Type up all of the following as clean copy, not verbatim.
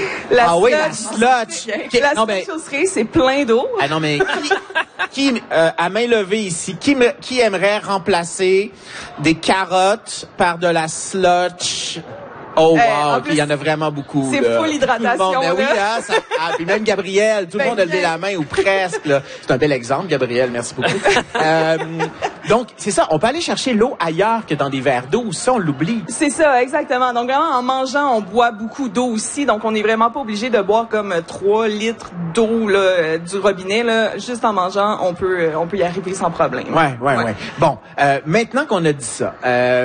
Ah oui, la slotch. La chausserie, c'est plein d'eau. Ah non, mais qui à main levée ici, qui aimerait remplacer des carottes par de la slotch? Oh wow, il y en a vraiment beaucoup. C'est full hydratation. Ben oui, hein, puis même Gabriel, tout le monde a levé la main ou presque. Là. C'est un bel exemple, Gabriel, merci beaucoup. Donc, c'est ça, on peut aller chercher l'eau ailleurs que dans des verres d'eau, ça on l'oublie. C'est ça, exactement. Donc vraiment, en mangeant, on boit beaucoup d'eau aussi, donc on n'est vraiment pas obligé de boire comme 3 litres d'eau là, du robinet. Là. Juste en mangeant, on peut y arriver sans problème. Ouais. Bon, maintenant qu'on a dit ça,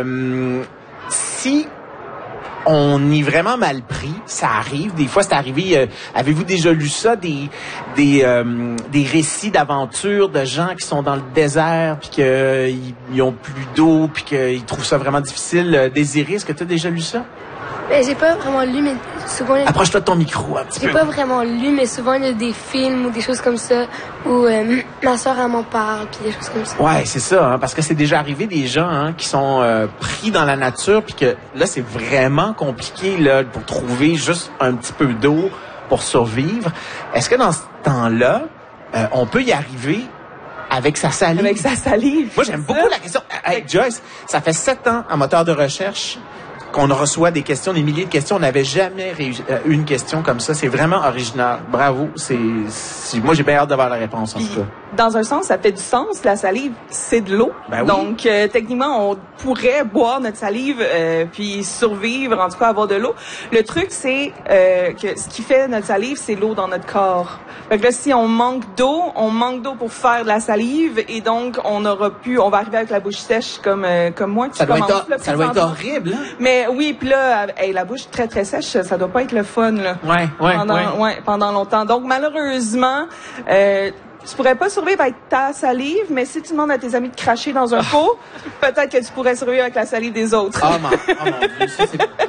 si on est vraiment mal pris, ça arrive. Des fois, c'est arrivé. Avez-vous déjà lu ça, des récits d'aventure de gens qui sont dans le désert puis qu'ils ont plus d'eau puis qu'ils trouvent ça vraiment difficile. Désiré, est-ce que tu as déjà lu ça? Ben, j'ai pas vraiment lu, mais souvent... Approche-toi de ton micro un petit peu. J'ai pas vraiment lu, mais souvent il y a des films ou des choses comme ça où ma soeur, elle m'en parle, puis des choses comme ça. Ouais, c'est ça, hein, parce que c'est déjà arrivé des gens qui sont pris dans la nature, puis que là, c'est vraiment compliqué là pour trouver juste un petit peu d'eau pour survivre. Est-ce que dans ce temps-là, on peut y arriver avec sa salive? Avec sa salive. Moi, j'aime beaucoup la question. Hey, Joyce, ça fait 7 ans en moteur de recherche qu'on reçoit des questions, des milliers de questions. On n'avait jamais eu une question comme ça. C'est vraiment original. Bravo. Moi, j'ai bien hâte d'avoir la réponse, en tout cas. Dans un sens, ça fait du sens. La salive, c'est de l'eau. Ben oui. Donc, techniquement, on pourrait boire notre salive puis survivre, en tout cas avoir de l'eau. Le truc, c'est que ce qui fait notre salive, c'est l'eau dans notre corps. Fait que là, si on manque d'eau pour faire de la salive et donc on va arriver avec la bouche sèche comme moi. Ça doit être horrible, hein? Mais oui, puis là, la bouche très très sèche, ça doit pas être le fun là. Pendant longtemps. Donc malheureusement, tu pourrais pas survivre avec ta salive, mais si tu demandes à tes amis de cracher dans un pot, peut-être que tu pourrais survivre avec la salive des autres. Oh mon Dieu, ça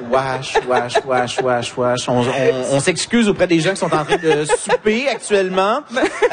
c'est wesh. On s'excuse auprès des gens qui sont en train de souper actuellement.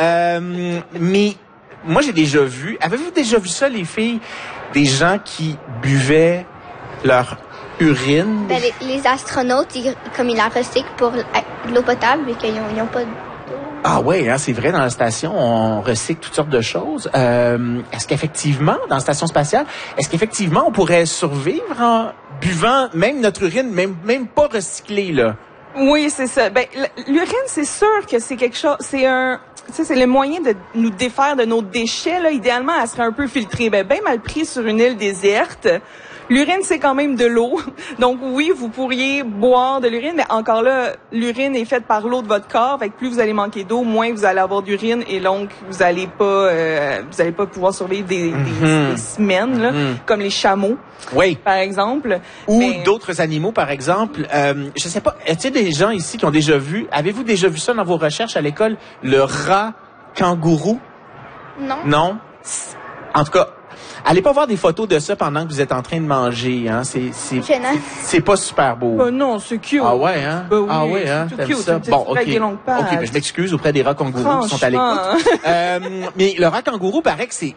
Mais moi j'ai déjà vu. Avez-vous déjà vu ça, les filles, des gens qui buvaient leur urine? Ben, les astronautes, comme ils la recyclent pour l'eau potable et qu'ils n'ont pas d'eau. Ah oui, hein, c'est vrai, dans la station, on recycle toutes sortes de choses. Est-ce qu'effectivement, dans la station spatiale, on pourrait survivre en buvant même notre urine, même pas recyclée, là? Oui, c'est ça. Ben, l'urine, c'est sûr que c'est quelque chose, c'est le moyen de nous défaire de nos déchets, là. Idéalement, elle serait un peu filtrée. Ben, mal pris sur une île déserte. L'urine, c'est quand même de l'eau. Donc oui, vous pourriez boire de l'urine, mais encore là, l'urine est faite par l'eau de votre corps. Fait que plus vous allez manquer d'eau, moins vous allez avoir d'urine et donc vous allez pas pouvoir survivre des semaines, là, comme les chameaux. Oui. Par exemple. Ou d'autres animaux, par exemple. Je sais pas, est-il des gens ici qui ont déjà vu, avez-vous déjà vu ça dans vos recherches à l'école, le rat kangourou? Non. Non? En tout cas, allez pas voir des photos de ça pendant que vous êtes en train de manger, hein. C'est pas super beau. Non, c'est cute. Ah ouais, hein? Oui, ah ouais, hein? C'est cute. Ça? Bon, ok. Ok, je m'excuse auprès des rats kangourous qui sont à l'écoute. Mais le rat kangourou paraît que c'est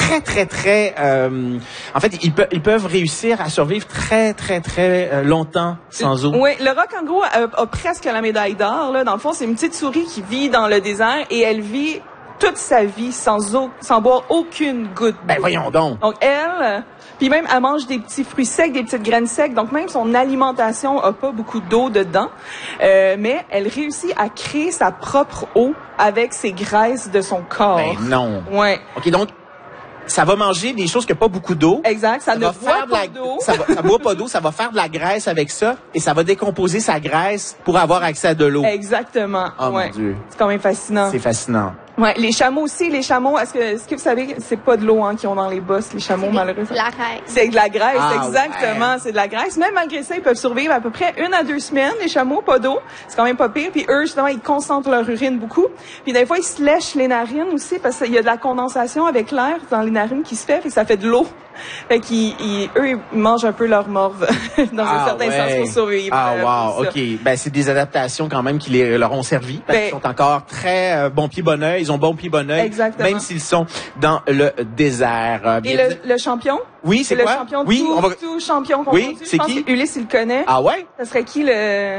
très, en fait, ils peuvent réussir à survivre très longtemps sans eau. Oui, le rat kangourou a presque la médaille d'or, là. Dans le fond, c'est une petite souris qui vit dans le désert et elle vit toute sa vie sans boire aucune goutte d'eau. Ben voyons donc. Donc puis même elle mange des petits fruits secs, des petites graines secs, donc même son alimentation a pas beaucoup d'eau dedans, mais elle réussit à créer sa propre eau avec ses graisses de son corps. Ben non. Ouais. OK, donc ça va manger des choses qui n'ont pas beaucoup d'eau. Exact, ça ne boit pas d'eau. Ça boit pas d'eau, ça va faire de la graisse avec ça et ça va décomposer sa graisse pour avoir accès à de l'eau. Exactement. Oh mon Dieu. C'est quand même fascinant. C'est fascinant. Ouais, les chameaux aussi, est-ce que vous savez, c'est pas de l'eau qu'ils ont dans les bosses, les chameaux, malheureusement. C'est de la graisse. C'est de la graisse, exactement, ouais. C'est de la graisse. Même malgré ça, ils peuvent survivre à peu près 1 à 2 semaines, les chameaux, pas d'eau. C'est quand même pas pire. Puis eux, justement, ils concentrent leur urine beaucoup. Puis des fois, ils se lèchent les narines aussi parce qu'il y a de la condensation avec l'air dans les narines qui se fait, et ça fait de l'eau. Fait eux, ils mangent un peu leur morve dans un certain sens pour survivre. Ah, wow, OK. Ben, c'est des adaptations quand même qui leur ont servi. Parce qu'ils sont encore très bon pied, bon oeil. Ils ont bon pied, bon oeil. Exactement. Même s'ils sont dans le désert. Et le champion? Oui, c'est quoi? Le champion, oui, tout champion qu'on Oui, c'est qui? Ulysse, il le connaît. Ah ouais? Ça serait qui le...